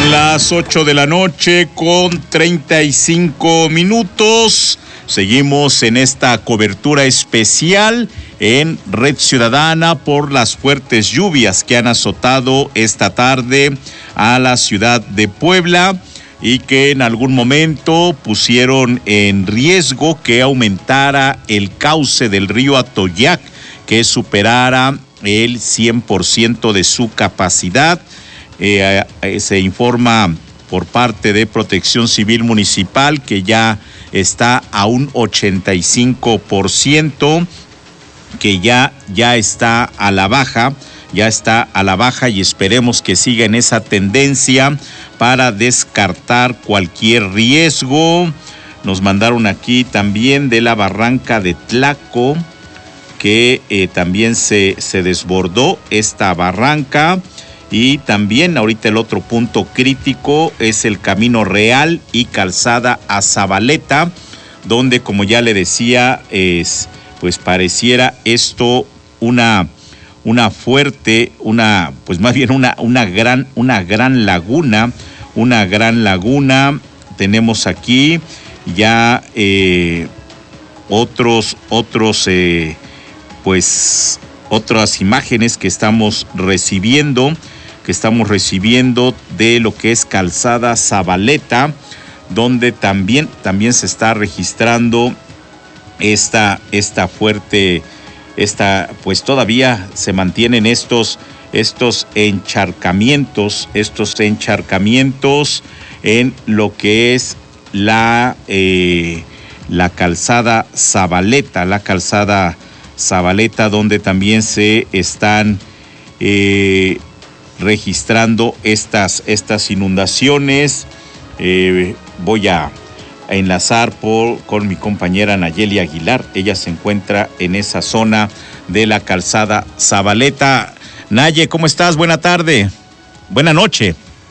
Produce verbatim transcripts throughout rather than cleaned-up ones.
Son las ocho de la noche con treinta y cinco minutos. Seguimos en esta cobertura especial en Red Ciudadana por las fuertes lluvias que han azotado esta tarde a la ciudad de Puebla y que en algún momento pusieron en riesgo que aumentara el cauce del río Atoyac, que superara el cien por ciento de su capacidad. Eh, eh, se informa por parte de Protección Civil Municipal que ya está a un ochenta y cinco por ciento, que ya, ya está a la baja, ya está a la baja y esperemos que siga en esa tendencia para descartar cualquier riesgo. Nos mandaron aquí también de la barranca de Tlaco, que eh, también se, se desbordó esta barranca. Y también ahorita el otro punto crítico es el Camino Real y Calzada a Zabaleta, donde, como ya le decía, es, pues pareciera esto una, una fuerte, una, pues más bien una, una gran, una gran laguna, una gran laguna. Tenemos aquí ya eh, otros, otros, eh, pues otras imágenes que estamos recibiendo. que estamos recibiendo de lo que es Calzada Zabaleta, donde también, también se está registrando esta, esta fuerte, esta, pues todavía se mantienen estos, estos encharcamientos, estos encharcamientos en lo que es la, eh, la Calzada Zabaleta, la Calzada Zabaleta, donde también se están eh, registrando estas, estas inundaciones. Eh, voy a, a enlazar por, con mi compañera Nayeli Aguilar. Ella se encuentra en esa zona de la Calzada Zabaleta. Naye, ¿cómo estás? Buena tarde. Buena noche.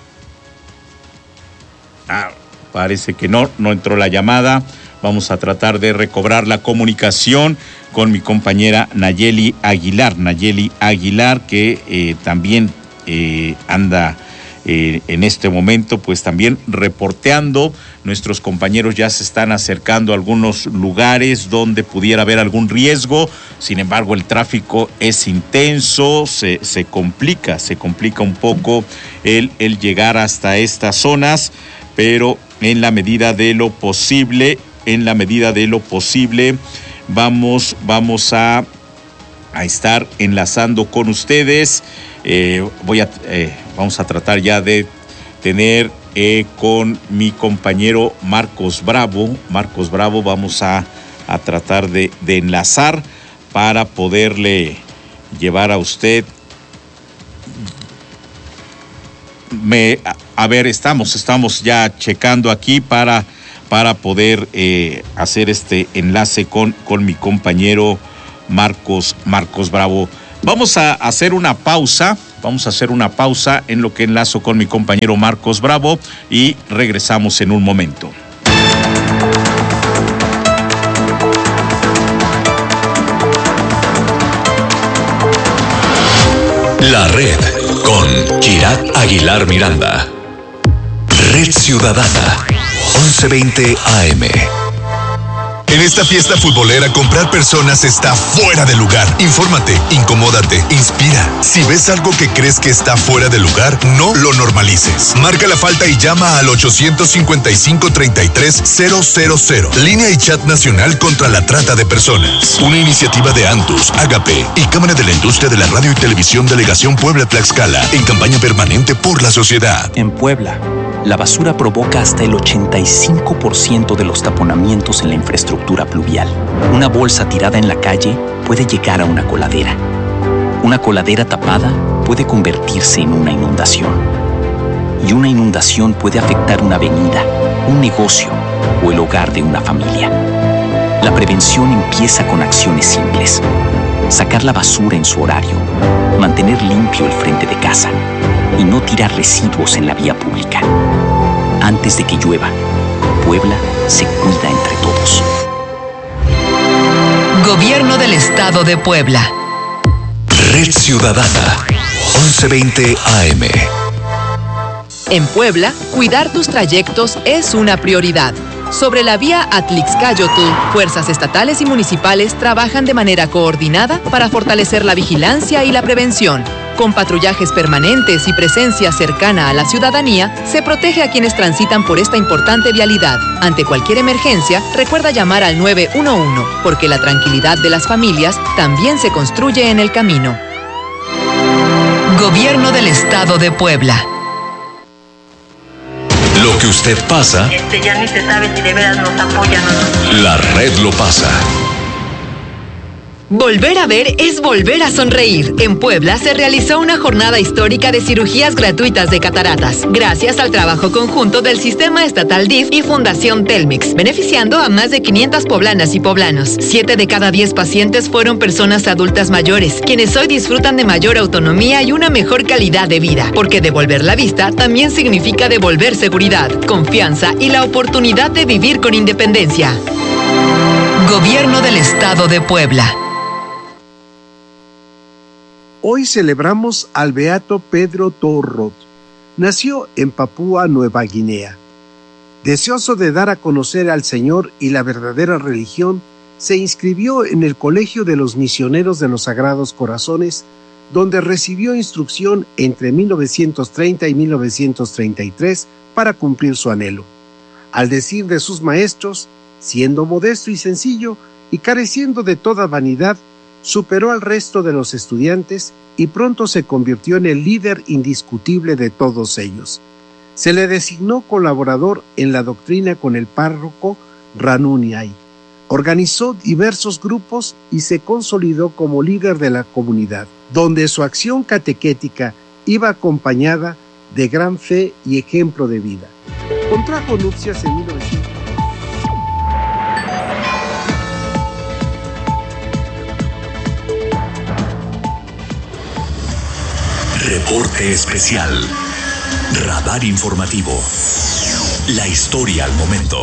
Ah, parece que no, no entró la llamada. Vamos a tratar de recobrar la comunicación con mi compañera Nayeli Aguilar. Nayeli Aguilar, que eh, también Eh, anda eh, en este momento pues también reporteando. Nuestros compañeros ya se están acercando a algunos lugares donde pudiera haber algún riesgo. Sin embargo, el tráfico es intenso, se, se complica, se complica un poco el, el llegar hasta estas zonas, pero en la medida de lo posible, en la medida de lo posible, vamos, vamos a, a estar enlazando con ustedes. Eh, voy a, eh, vamos a tratar ya de tener eh, con mi compañero Marcos Bravo. Marcos Bravo, vamos a, a tratar de, de enlazar para poderle llevar a usted. Me, a, a ver, estamos, estamos ya checando aquí para, para poder eh, hacer este enlace con, con mi compañero Marcos, Marcos Bravo. Vamos a hacer una pausa, vamos a hacer una pausa en lo que enlazo con mi compañero Marcos Bravo y regresamos en un momento. La Red con Kirat Aguilar Miranda. Red Ciudadana, once veinte A M. En esta fiesta futbolera, comprar personas está fuera de lugar. Infórmate, incomódate, inspira. Si ves algo que crees que está fuera de lugar, no lo normalices. Marca la falta y llama al ochocientos cincuenta y cinco, treinta y tres, cero cero cero. Línea y chat nacional contra la trata de personas. Una iniciativa de Antus, Agape y Cámara de la Industria de la Radio y Televisión Delegación Puebla-Tlaxcala, en campaña permanente por la sociedad. En Puebla, la basura provoca hasta el ochenta y cinco por ciento de los taponamientos en la infraestructura pluvial. Una bolsa tirada en la calle puede llegar a una coladera. Una coladera tapada puede convertirse en una inundación. Y una inundación puede afectar una avenida, un negocio o el hogar de una familia. La prevención empieza con acciones simples. Sacar la basura en su horario, mantener limpio el frente de casa y no tirar residuos en la vía pública. Antes de que llueva, Puebla se cuida entre todos. Gobierno del Estado de Puebla. Red Ciudadana, once veinte A M. En Puebla, cuidar tus trayectos es una prioridad. Sobre la vía Atlixcáyotl, fuerzas estatales y municipales trabajan de manera coordinada para fortalecer la vigilancia y la prevención. Con patrullajes permanentes y presencia cercana a la ciudadanía, se protege a quienes transitan por esta importante vialidad. Ante cualquier emergencia, recuerda llamar al nueve uno uno, porque la tranquilidad de las familias también se construye en el camino. Gobierno del Estado de Puebla. Lo que usted pasa, Este, ya ni se sabe si de veras nos apoyan o no. la red lo pasa. Volver a ver es volver a sonreír. En Puebla se realizó una jornada histórica de cirugías gratuitas de cataratas, gracias al trabajo conjunto del Sistema Estatal D I F y Fundación Telmex, beneficiando a más de quinientas poblanas y poblanos. Siete de cada diez pacientes fueron personas adultas mayores, quienes hoy disfrutan de mayor autonomía y una mejor calidad de vida, porque devolver la vista también significa devolver seguridad, confianza y la oportunidad de vivir con independencia. Gobierno del Estado de Puebla. Hoy celebramos al beato Pedro Torrot. Nació en Papúa Nueva Guinea. Deseoso de dar a conocer al Señor y la verdadera religión, se inscribió en el Colegio de los Misioneros de los Sagrados Corazones, donde recibió instrucción entre mil novecientos treinta y mil novecientos treinta y tres para cumplir su anhelo. Al decir de sus maestros, siendo modesto y sencillo y careciendo de toda vanidad, superó al resto de los estudiantes y pronto se convirtió en el líder indiscutible de todos ellos. Se le designó colaborador en la doctrina con el párroco Ranuniay. Organizó diversos grupos y se consolidó como líder de la comunidad, donde su acción catequética iba acompañada de gran fe y ejemplo de vida. Contrajo nupcias en mil novecientos. Reporte especial. Radar informativo. La historia al momento.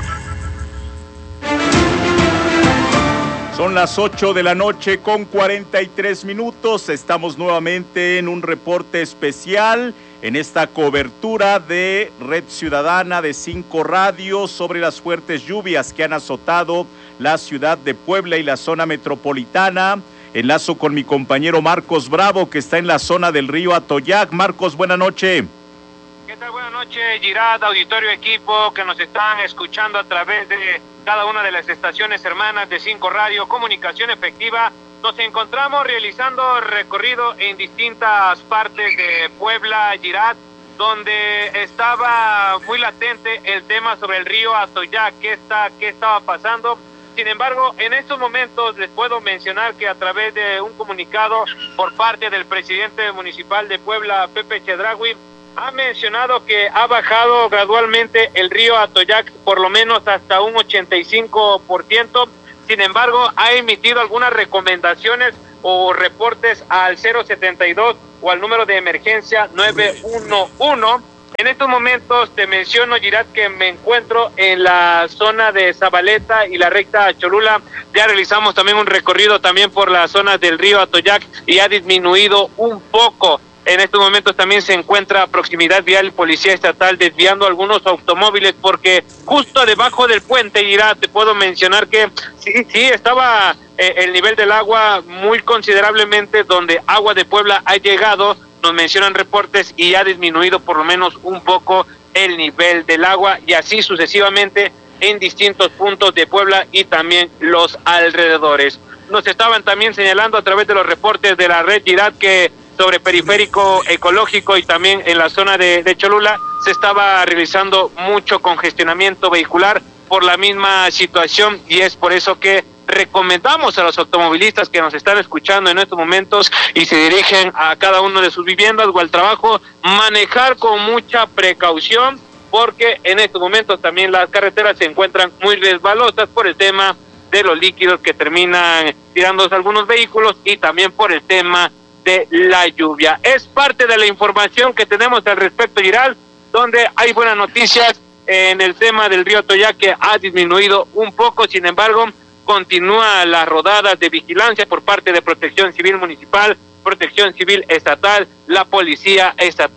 Son las ocho de la noche con cuarenta y tres minutos. Estamos nuevamente en un reporte especial en esta cobertura de Red Ciudadana de Cinco Radio sobre las fuertes lluvias que han azotado la ciudad de Puebla y la zona metropolitana. Enlazo con mi compañero Marcos Bravo, que está en la zona del río Atoyac. Marcos, buena noche. ¿Qué tal? Buenas noches, Girard, auditorio, equipo que nos están escuchando a través de cada una de las estaciones hermanas de Cinco Radio, Comunicación Efectiva. Nos encontramos realizando recorrido en distintas partes de Puebla, Girard, donde estaba muy latente el tema sobre el río Atoyac, qué está, qué estaba pasando. Sin embargo, en estos momentos les puedo mencionar que a través de un comunicado por parte del presidente municipal de Puebla, Pepe Chedraui, ha mencionado que ha bajado gradualmente el río Atoyac por lo menos hasta un ochenta y cinco por ciento. Sin embargo, ha emitido algunas recomendaciones o reportes al cero setenta y dos o al número de emergencia nueve uno uno. En estos momentos te menciono, Girard, que me encuentro en la zona de Zabaleta y la recta Cholula. Ya realizamos también un recorrido también por la zona del río Atoyac y ha disminuido un poco. En estos momentos también se encuentra a proximidad vial Policía Estatal desviando algunos automóviles porque justo debajo del puente, Girard, te puedo mencionar que sí, sí, estaba eh, el nivel del agua muy considerablemente, donde Agua de Puebla ha llegado. Nos mencionan reportes y ha disminuido por lo menos un poco el nivel del agua y así sucesivamente en distintos puntos de Puebla y también los alrededores. Nos estaban también señalando a través de los reportes de la red Girard que sobre periférico ecológico y también en la zona de, de Cholula se estaba realizando mucho congestionamiento vehicular por la misma situación y es por eso que recomendamos a los automovilistas que nos están escuchando en estos momentos y se dirigen a cada uno de sus viviendas o al trabajo, manejar con mucha precaución porque en estos momentos también las carreteras se encuentran muy resbalosas por el tema de los líquidos que terminan tirándose algunos vehículos y también por el tema de la lluvia. Es parte de la información que tenemos al respecto, Girald, donde hay buenas noticias en el tema del río Atoyac que ha disminuido un poco, sin embargo, continúa las rodadas de vigilancia por parte de Protección Civil Municipal, Protección Civil Estatal, la Policía Estatal,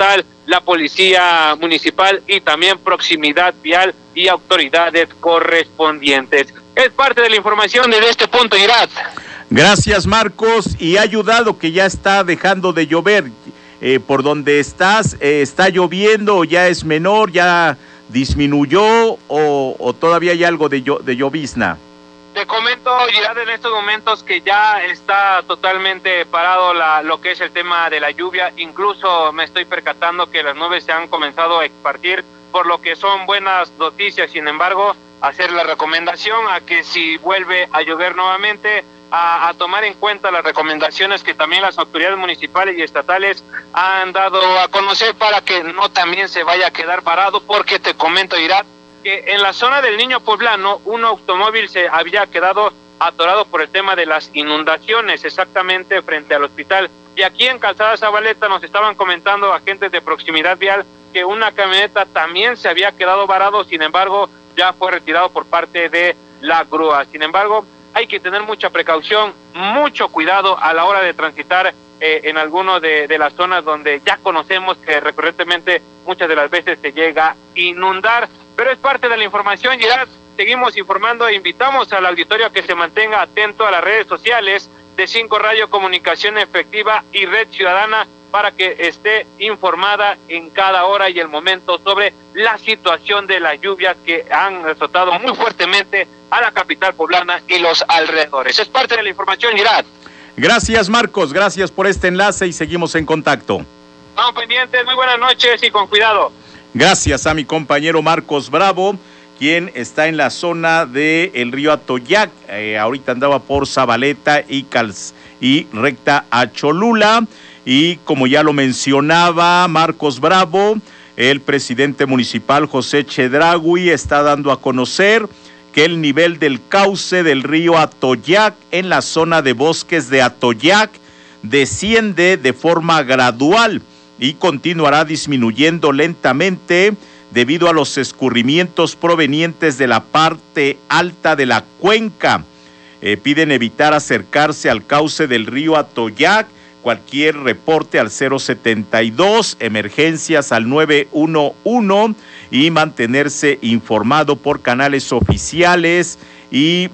la policía municipal y también proximidad vial y autoridades correspondientes. Es parte de la información desde este punto, Irat. Gracias, Marcos. Y ha ayudado que ya está dejando de llover. Eh, por donde estás, eh, ¿está lloviendo o ya es menor, ya disminuyó o, o todavía hay algo de, llo- de llovizna? Te comento, Girard, en estos momentos que ya está totalmente parado la, lo que es el tema de la lluvia. Incluso me estoy percatando que las nubes se han comenzado a esparcir, por lo que son buenas noticias. Sin embargo, hacer la recomendación a que si vuelve a llover nuevamente, a, a tomar en cuenta las recomendaciones que también las autoridades municipales y estatales han dado a conocer para que no también se vaya a quedar parado, porque te comento, Irat, que en la zona del Niño Poblano un automóvil se había quedado atorado por el tema de las inundaciones, exactamente frente al hospital. Y aquí en Calzada Zabaleta nos estaban comentando agentes de proximidad vial que una camioneta también se había quedado varado, sin embargo ya fue retirado por parte de la grúa. Sin embargo, hay que tener mucha precaución, mucho cuidado a la hora de transitar eh, en alguno de, de las zonas donde ya conocemos que recurrentemente muchas de las veces se llega a inundar. Pero es parte de la información, Gerard. Seguimos informando e invitamos al auditorio a que se mantenga atento a las redes sociales de Cinco Radio Comunicación Efectiva y Red Ciudadana para que esté informada en cada hora y el momento sobre la situación de las lluvias que han azotado muy fuertemente a la capital poblana y los alrededores. Es parte de la información, Gerard. Gracias, Marcos, gracias por este enlace y seguimos en contacto. Estamos pendientes, muy buenas noches y con cuidado. Gracias a mi compañero Marcos Bravo, quien está en la zona del río Atoyac, eh, ahorita andaba por Zabaleta y, Calz y recta a Cholula, y como ya lo mencionaba Marcos Bravo, el presidente municipal José Chedraui está dando a conocer que el nivel del cauce del río Atoyac en la zona de bosques de Atoyac desciende de forma gradual y continuará disminuyendo lentamente debido a los escurrimientos provenientes de la parte alta de la cuenca. Eh, piden evitar acercarse al cauce del río Atoyac. Cualquier reporte al cero setenta y dos, emergencias al nueve uno uno y mantenerse informado por canales oficiales y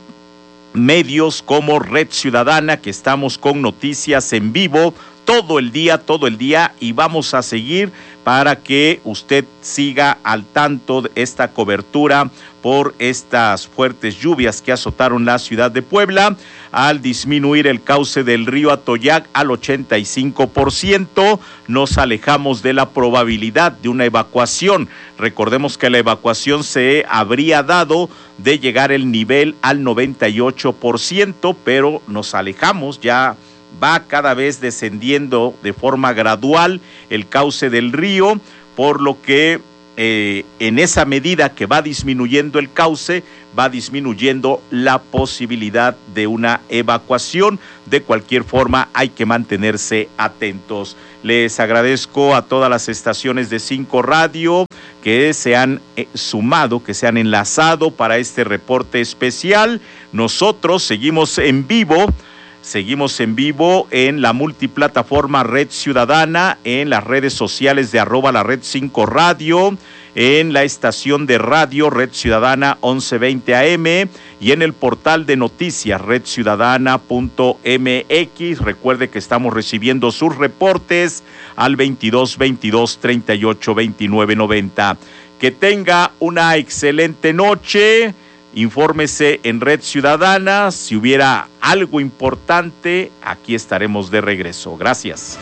medios como Red Ciudadana, que estamos con noticias en vivo todo el día, todo el día, y vamos a seguir para que usted siga al tanto de esta cobertura por estas fuertes lluvias que azotaron la ciudad de Puebla. Al disminuir el cauce del río Atoyac al ochenta y cinco por ciento, nos alejamos de la probabilidad de una evacuación. Recordemos que la evacuación se habría dado de llegar el nivel al noventa y ocho por ciento, pero nos alejamos, ya va cada vez descendiendo de forma gradual el cauce del río, por lo que eh, en esa medida que va disminuyendo el cauce, va disminuyendo la posibilidad de una evacuación. De cualquier forma, hay que mantenerse atentos. Les agradezco a todas las estaciones de Cinco Radio que se han eh, sumado, que se han enlazado para este reporte especial. Nosotros seguimos en vivo. Seguimos en vivo en la multiplataforma Red Ciudadana, en las redes sociales de arroba la Red cinco Radio, en la estación de radio Red Ciudadana once veinte A M y en el portal de noticias red ciudadana punto M X. Recuerde que estamos recibiendo sus reportes al veintidós veintidós treinta y ocho veintinueve noventa. Que tenga una excelente noche. Infórmese en Red Ciudadana. Si hubiera algo importante, aquí estaremos de regreso. Gracias.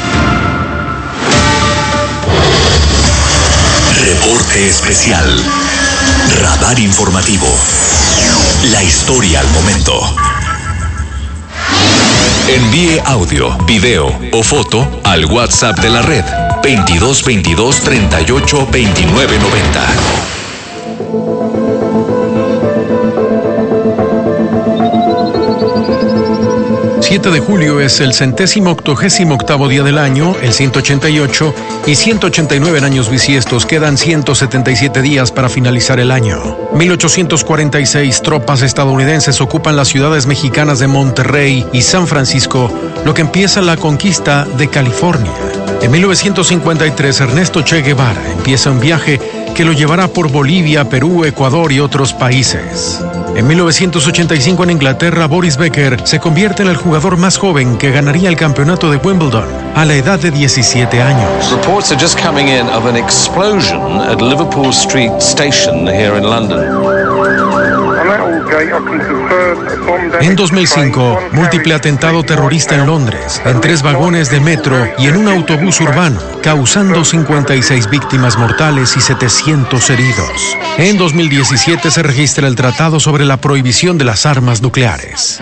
Reporte especial. Radar informativo. La historia al momento. Envíe audio, video o foto al WhatsApp de la red veintidós veintidós treinta y ocho veintinueve noventa. siete de julio es el centésimo octogésimo octavo día del año, el ciento ochenta y ocho y ciento ochenta y nueve en años bisiestos. Quedan ciento setenta y siete días para finalizar el año. mil ochocientos cuarenta y seis tropas estadounidenses ocupan las ciudades mexicanas de Monterrey y San Francisco, lo que empieza la conquista de California. En mil novecientos cincuenta y tres, Ernesto Che Guevara empieza un viaje que lo llevará por Bolivia, Perú, Ecuador y otros países. En mil novecientos ochenta y cinco en Inglaterra, Boris Becker se convierte en el jugador más joven que ganaría el campeonato de Wimbledon a la edad de diecisiete años. Reports are just coming in of an explosion at Liverpool Street Station here in London. En dos mil cinco, múltiple atentado terrorista en Londres, en tres vagones de metro y en un autobús urbano, causando cincuenta y seis víctimas mortales y setecientos heridos. En dos mil diecisiete se registra el Tratado sobre la Prohibición de las Armas Nucleares.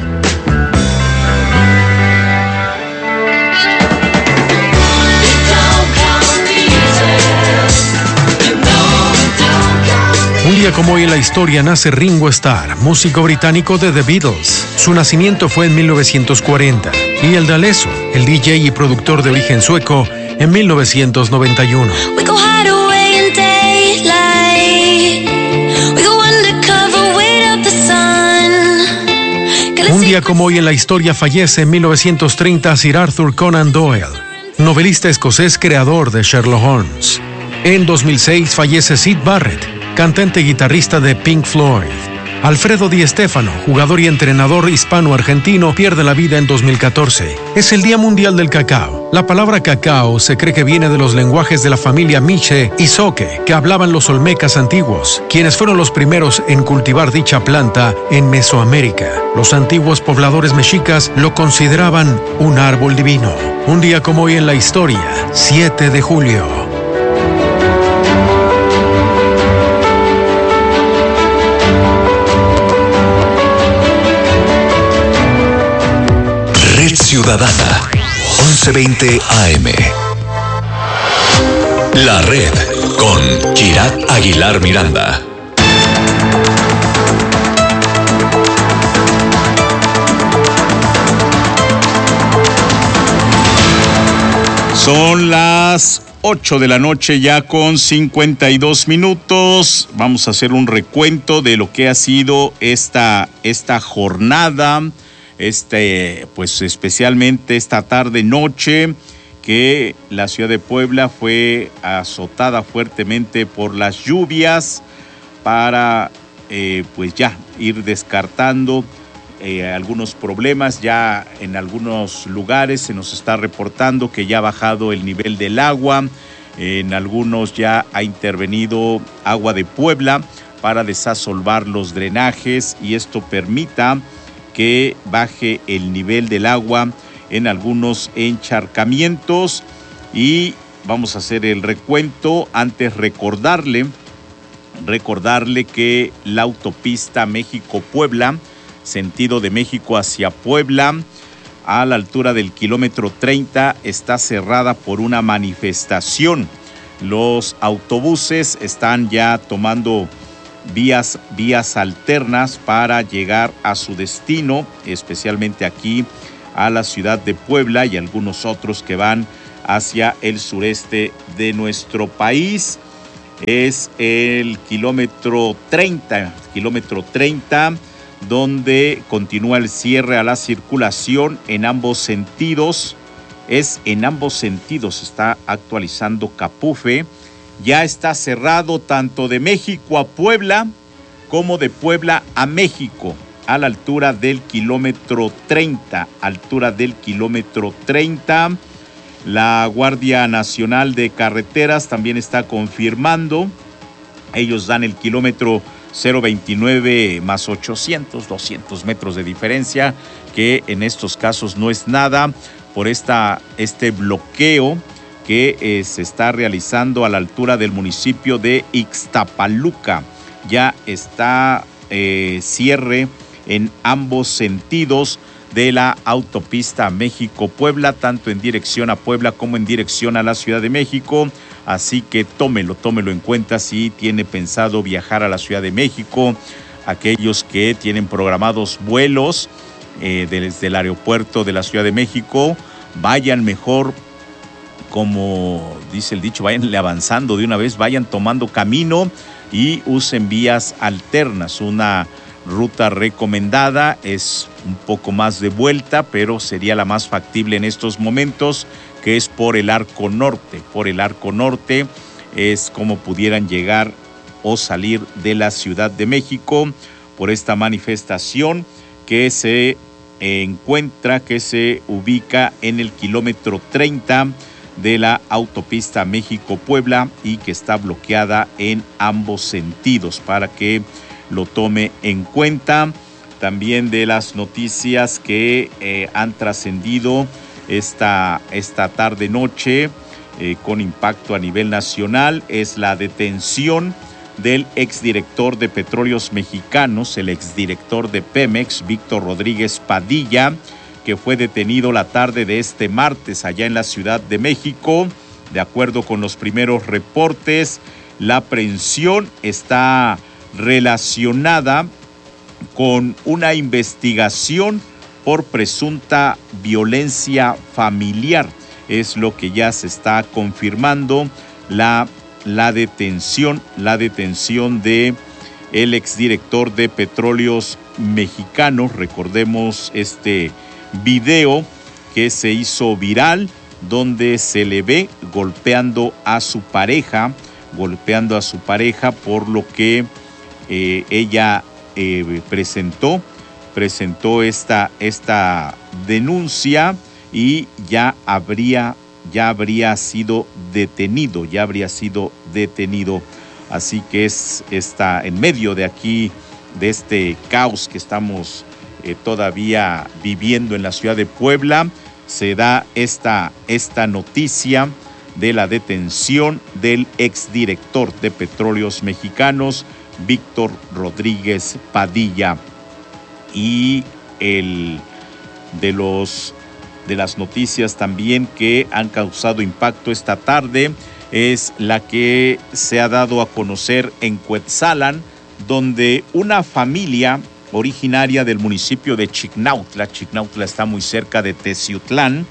Un día como hoy en la historia nace Ringo Starr, músico británico de The Beatles. Su nacimiento fue en mil novecientos cuarenta. Y el D'Alesso, el D J y productor de origen sueco, en mil novecientos noventa y uno. Un día como hoy en la historia fallece en mil novecientos treinta Sir Arthur Conan Doyle, novelista escocés creador de Sherlock Holmes. En dos mil seis fallece Syd Barrett, cantante y guitarrista de Pink Floyd. Alfredo Di Stéfano, jugador y entrenador hispano-argentino, pierde la vida en dos mil catorce. Es el Día Mundial del Cacao. La palabra cacao se cree que viene de los lenguajes de la familia Miche y Zoque, que hablaban los olmecas antiguos, quienes fueron los primeros en cultivar dicha planta en Mesoamérica. Los antiguos pobladores mexicas lo consideraban un árbol divino. Un día como hoy en la historia, siete de julio. Ciudadana, once veinte A M. La Red, con Girat Aguilar Miranda. Son las ocho de la noche ya con cincuenta y dos minutos. Vamos a hacer un recuento de lo que ha sido esta, esta jornada. Este, pues especialmente esta tarde-noche, que la ciudad de Puebla fue azotada fuertemente por las lluvias para, eh, pues ya ir descartando eh, algunos problemas. Ya en algunos lugares se nos está reportando que ya ha bajado el nivel del agua. En algunos ya ha intervenido Agua de Puebla para desasolvar los drenajes y esto permita que baje el nivel del agua en algunos encharcamientos. Y vamos a hacer el recuento. Antes recordarle, recordarle que la autopista México-Puebla, sentido de México hacia Puebla, a la altura del kilómetro treinta, está cerrada por una manifestación. Los autobuses están ya tomando vías, vías alternas para llegar a su destino, especialmente aquí a la ciudad de Puebla y algunos otros que van hacia el sureste de nuestro país. Es el kilómetro treinta, kilómetro treinta, donde continúa el cierre a la circulación en ambos sentidos. Es en ambos sentidos, está actualizando Capufe. Ya está cerrado tanto de México a Puebla como de Puebla a México, a la altura del kilómetro treinta, altura del kilómetro treinta. La Guardia Nacional de Carreteras también está confirmando. Ellos dan el kilómetro cero veintinueve más ochocientos, doscientos metros de diferencia, que en estos casos no es nada por esta, este bloqueo que eh, se está realizando a la altura del municipio de Ixtapaluca. Ya está eh, cierre en ambos sentidos de la autopista México-Puebla, tanto en dirección a Puebla como en dirección a la Ciudad de México. Así que tómelo, tómelo en cuenta si tiene pensado viajar a la Ciudad de México. Aquellos que tienen programados vuelos eh, desde el aeropuerto de la Ciudad de México, vayan mejor, como dice el dicho, vayan avanzando de una vez, vayan tomando camino y usen vías alternas. Una ruta recomendada es un poco más de vuelta, pero sería la más factible en estos momentos, que es por el Arco Norte. Por el Arco Norte es como pudieran llegar o salir de la Ciudad de México por esta manifestación que se encuentra, que se ubica en el kilómetro treinta de la autopista México-Puebla y que está bloqueada en ambos sentidos, para que lo tome en cuenta. También de las noticias que eh, han trascendido esta, esta tarde-noche eh, con impacto a nivel nacional es la detención del exdirector de Petróleos Mexicanos, el exdirector de Pemex, Víctor Rodríguez Padilla, que fue detenido la tarde de este martes allá en la Ciudad de México. De acuerdo con los primeros reportes, la aprehensión está relacionada con una investigación por presunta violencia familiar. Es lo que ya se está confirmando, la, la detención, la detención de el exdirector de Petróleos Mexicanos. Recordemos este video que se hizo viral, donde se le ve golpeando a su pareja, golpeando a su pareja, por lo que eh, ella eh, presentó, presentó esta, esta denuncia y ya habría, ya habría sido detenido, ya habría sido detenido. Así que es, está en medio de aquí, de este caos que estamos eh, todavía viviendo en la ciudad de Puebla, se da esta, esta noticia de la detención del exdirector de Petróleos Mexicanos, Víctor Rodríguez Padilla. Y el de los de las noticias también que han causado impacto esta tarde es la que se ha dado a conocer en Cuetzalan, donde una familia originaria del municipio de Chignautla, Chignautla está muy cerca de Teciutlán,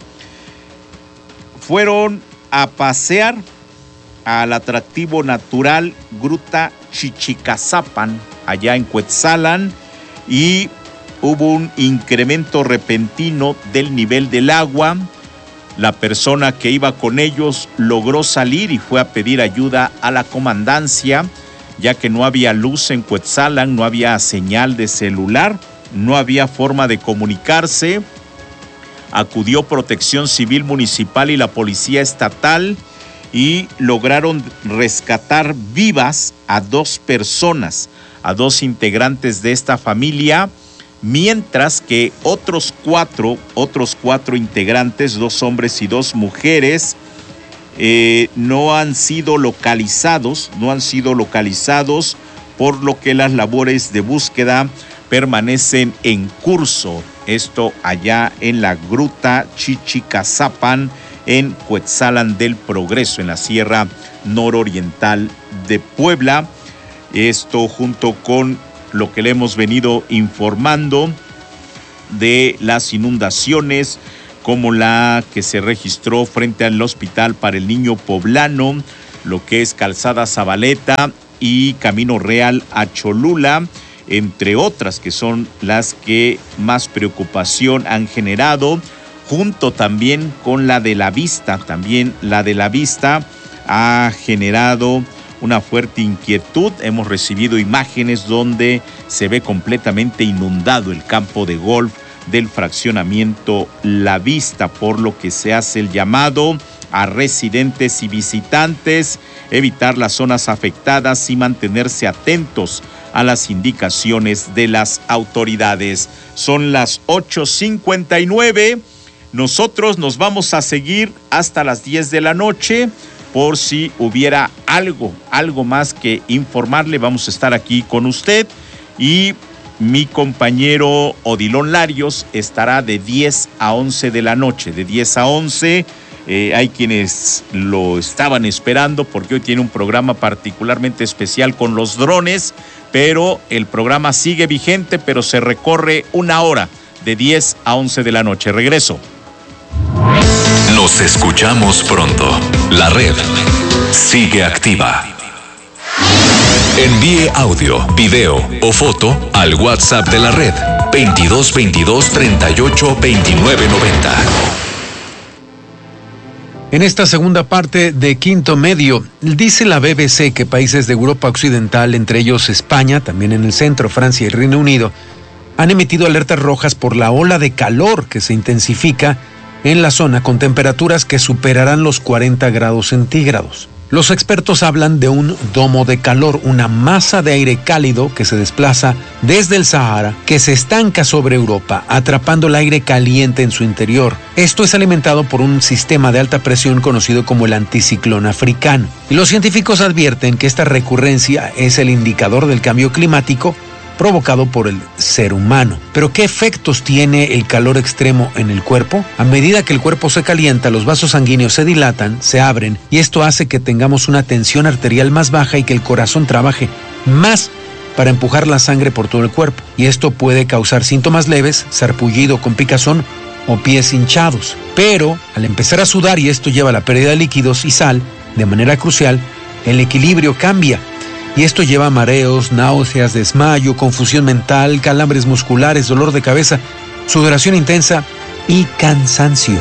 fueron a pasear al atractivo natural Gruta Chichicazapan, allá en Cuetzalan, y hubo un incremento repentino del nivel del agua. La persona que iba con ellos logró salir y fue a pedir ayuda a la comandancia, ya que no había luz en Cuetzalan, no había señal de celular, no había forma de comunicarse. Acudió Protección Civil Municipal y la Policía Estatal y lograron rescatar vivas a dos personas, a dos integrantes de esta familia, mientras que otros cuatro, otros cuatro integrantes, dos hombres y dos mujeres, eh, no han sido localizados, no han sido localizados, por lo que las labores de búsqueda permanecen en curso. Esto allá en la Gruta Chichicazapan, en Cuetzalan del Progreso, en la Sierra Nororiental de Puebla. Esto junto con lo que le hemos venido informando de las inundaciones, como la que se registró frente al Hospital para el Niño Poblano, lo que es Calzada Zabaleta y Camino Real a Cholula, entre otras que son las que más preocupación han generado, junto también con la de la Vista. También la de la Vista ha generado una fuerte inquietud. Hemos recibido imágenes donde se ve completamente inundado el campo de golf del fraccionamiento La Vista, por lo que se hace el llamado a residentes y visitantes evitar las zonas afectadas y mantenerse atentos a las indicaciones de las autoridades. Son las ocho cincuenta y nueve. Nosotros nos vamos a seguir hasta las diez de la noche. Por si hubiera algo, algo más que informarle, vamos a estar aquí con usted. Y mi compañero Odilon Larios estará de diez a once de la noche, de diez a once. Eh, hay quienes lo estaban esperando porque hoy tiene un programa particularmente especial con los drones, pero el programa sigue vigente, pero se recorre una hora. de diez a once de la noche. Regreso. Nos escuchamos pronto. La red sigue activa. Envíe audio, video o foto al WhatsApp de la red veintidós veintidós treinta y ocho veintinueve noventa. En esta segunda parte de Quinto Medio, dice la B B C que países de Europa Occidental, entre ellos España, también en el centro, Francia y Reino Unido, han emitido alertas rojas por la ola de calor que se intensifica en la zona con temperaturas que superarán los cuarenta grados centígrados. Los expertos hablan de un domo de calor, una masa de aire cálido que se desplaza desde el Sahara, que se estanca sobre Europa, atrapando el aire caliente en su interior. Esto es alimentado por un sistema de alta presión conocido como el anticiclón africano. Y los científicos advierten que esta recurrencia es el indicador del cambio climático provocado por el ser humano. Pero ¿qué efectos tiene el calor extremo en el cuerpo? A medida que el cuerpo se calienta, los vasos sanguíneos se dilatan, se abren, y esto hace que tengamos una tensión arterial más baja y que el corazón trabaje más para empujar la sangre por todo el cuerpo. Y esto puede causar síntomas leves, sarpullido con picazón o pies hinchados. Pero al empezar a sudar, y esto lleva a la pérdida de líquidos y sal, de manera crucial, el equilibrio cambia. Y esto lleva a mareos, náuseas, desmayo, confusión mental, calambres musculares, dolor de cabeza, sudoración intensa y cansancio.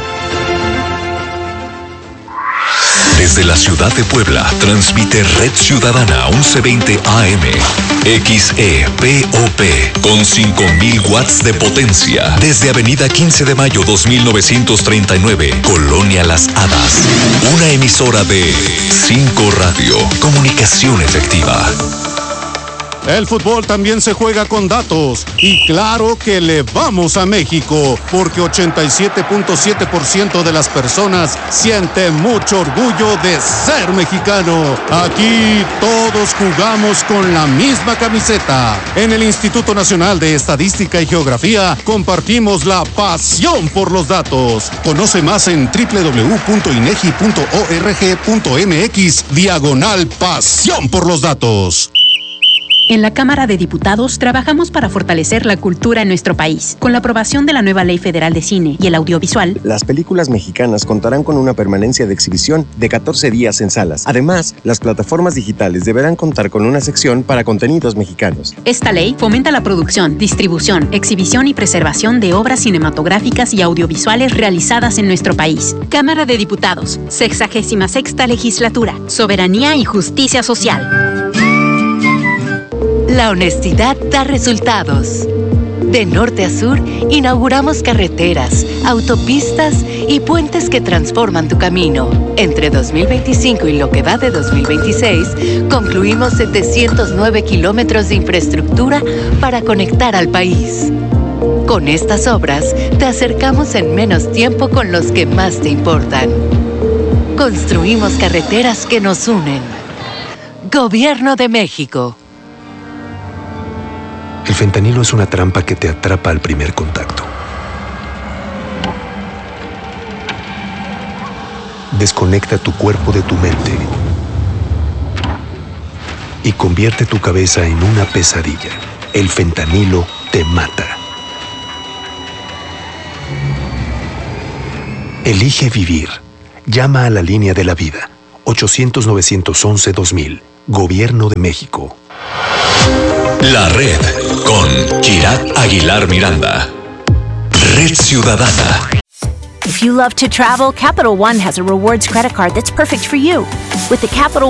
Desde la ciudad de Puebla, transmite Red Ciudadana once veinte A M, X E P O P, con cinco mil watts de potencia. Desde Avenida quince de mayo dos mil novecientos treinta y nueve, Colonia Las Hadas. Una emisora de cinco Radio, comunicación efectiva. El fútbol también se juega con datos, y claro que le vamos a México, porque ochenta y siete punto siete por ciento de las personas siente mucho orgullo de ser mexicano. Aquí todos jugamos con la misma camiseta. En el Instituto Nacional de Estadística y Geografía compartimos la pasión por los datos. Conoce más en doble u doble u doble u punto inegi punto org punto mx diagonal pasión por los datos. En la Cámara de Diputados trabajamos para fortalecer la cultura en nuestro país. Con la aprobación de la nueva Ley Federal de Cine y el Audiovisual, las películas mexicanas contarán con una permanencia de exhibición de catorce días en salas. Además, las plataformas digitales deberán contar con una sección para contenidos mexicanos. Esta ley fomenta la producción, distribución, exhibición y preservación de obras cinematográficas y audiovisuales realizadas en nuestro país. Cámara de Diputados, sexagésima sexta legislatura, soberanía y justicia social. La honestidad da resultados. De norte a sur, inauguramos carreteras, autopistas y puentes que transforman tu camino. Entre dos mil veinticinco y lo que va de dos mil veintiséis, concluimos setecientos nueve kilómetros de infraestructura para conectar al país. Con estas obras, te acercamos en menos tiempo con los que más te importan. Construimos carreteras que nos unen. Gobierno de México. El fentanilo es una trampa que te atrapa al primer contacto. Desconecta tu cuerpo de tu mente y convierte tu cabeza en una pesadilla. El fentanilo te mata. Elige vivir. Llama a la línea de la vida. ochocientos, novecientos once, dos mil. Gobierno de México. La Red con Kirat Aguilar Miranda. Red Ciudadana. If you love to travel, Capital One has a rewards credit card that's perfect for you. With the Capital